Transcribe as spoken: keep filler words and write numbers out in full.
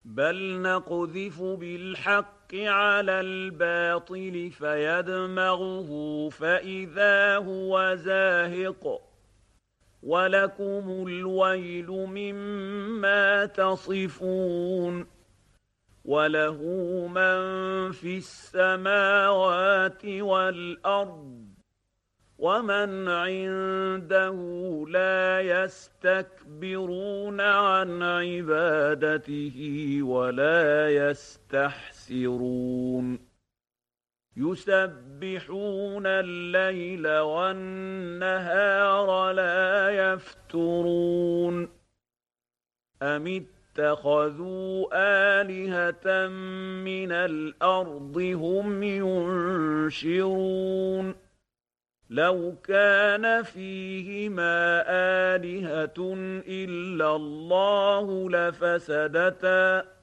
بَلْ نَقْذِفُ بِالْحَقِّ عَلَى الْبَاطِلِ فَيَدْمَغُهُ فَإِذَا هُوَ زَاهِقٌ ۚ وَلَكُمُ الْوَيْلُ مِمَّا تَصِفُونَ وَلَهُ مَن فِي السَّمَاوَاتِ وَالْأَرْضِ ۖ وَمَنْ عِندَهُ لَا يَسْتَكْبِرُونَ عَنْ عِبَادَتِهِ وَلَا يَسْتَحْسِرُونَ يُسَبِّحُونَ اللَّيْلَ وَالنَّهَارَ لَا يَفْتُرُونَ أَمِ اتَّخَذُوا آلِهَةً مِّنَ الْأَرْضِ هُمْ يُنشِرُونَ لَوْ كَانَ فِيهِمَا آلِهَةٌ إِلَّا اللَّهُ لَفَسَدَتَا